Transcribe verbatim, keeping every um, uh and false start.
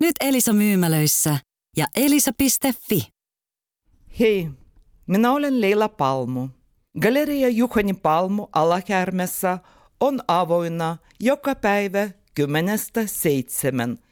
Nyt Elisa myymälöissä ja elisa piste fi. Hei, minä olen Leila Palmu. Galeria Juhani Palmu Alakärmessä on avoinna joka päivä kymmenestä seitsemän